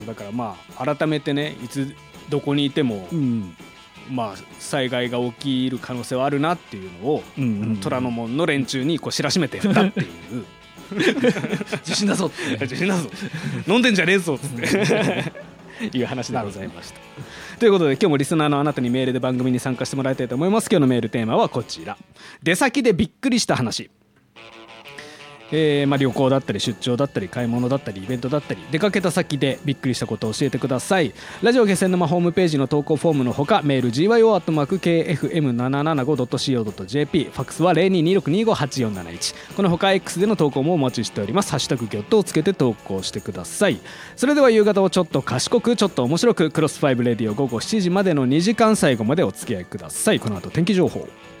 だからまあ改めてね、いつどこにいても、まあ災害が起きる可能性はあるなっていうのを、虎ノ門の連中にこう知らしめてやったっていう地震だぞって地震だぞ飲んでんじゃねえぞっつっていう話でございました。ということで今日もリスナーのあなたにメールで番組に参加してもらいたいと思います。今日のメールテーマはこちら。出先でびっくりした話。まあ、旅行だったり出張だったり買い物だったりイベントだったり出かけた先でびっくりしたことを教えてください。ラジオ気仙沼ホームページの投稿フォームのほかメール gyo@kfm775.co.jp ファックスは 0226258471 このほか X での投稿もお待ちしております。ハッシュタグギョットをつけて投稿してください。それでは夕方をちょっと賢くちょっと面白くクロスファイブレディオ午後7時までの2時間最後までお付き合いください。この後天気情報。